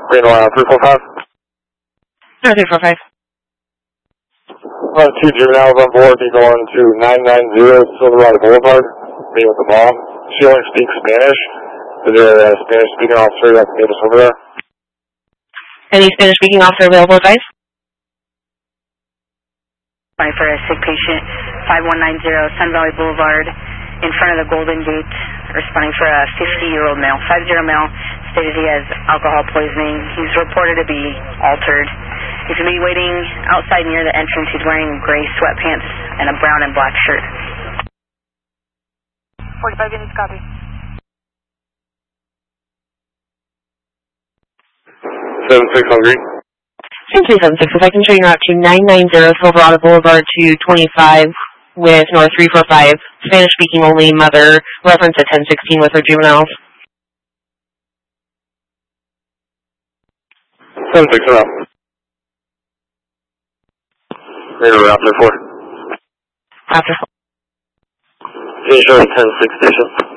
Reno 345. No, 345. 2 juveniles on board, be going to 990 Silverado Boulevard, meet with the mom. She only speaks Spanish. Is there a Spanish speaking officer that can get us over there? Any Spanish speaking officer available, guys? For a sick patient, 5190 Sun Valley Boulevard, in front of the Golden Gate, responding for a 50-year-old male, 50 male, stated he has alcohol poisoning. He's reported to be altered. He's going to be waiting outside near the entrance. He's wearing gray sweatpants and a brown and black shirt. 45 units, copy. 76 on green. 376, if I can show you out to 990 Silverado Boulevard to 25 with North 345, Spanish speaking only, mother, reference at 1016 with her juveniles. 76 around. Radar Raptor 4. After. Can you show 10-6 station?